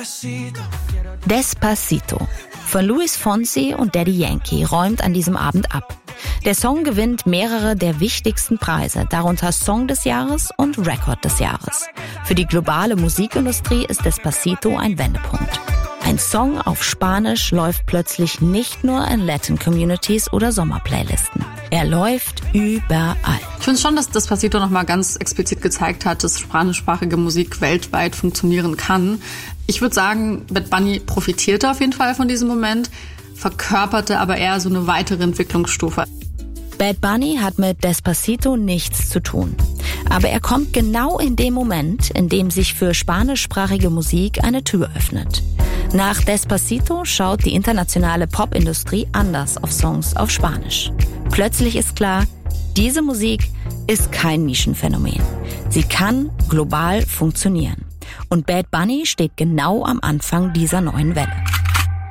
Despacito von Luis Fonsi und Daddy Yankee räumt an diesem Abend ab. Der Song gewinnt mehrere der wichtigsten Preise, darunter Song des Jahres und Record des Jahres. Für die globale Musikindustrie ist Despacito ein Wendepunkt. Ein Song auf Spanisch läuft plötzlich nicht nur in Latin-Communities oder Sommerplaylisten. Er läuft überall. Ich finde schon, dass Despacito nochmal ganz explizit gezeigt hat, dass spanischsprachige Musik weltweit funktionieren kann. Ich würde sagen, Bad Bunny profitierte auf jeden Fall von diesem Moment, verkörperte aber eher so eine weitere Entwicklungsstufe. Bad Bunny hat mit Despacito nichts zu tun. Aber er kommt genau in dem Moment, in dem sich für spanischsprachige Musik eine Tür öffnet. Nach Despacito schaut die internationale Popindustrie anders auf Songs auf Spanisch. Plötzlich ist klar, diese Musik ist kein Nischenphänomen. Sie kann global funktionieren. Und Bad Bunny steht genau am Anfang dieser neuen Welle.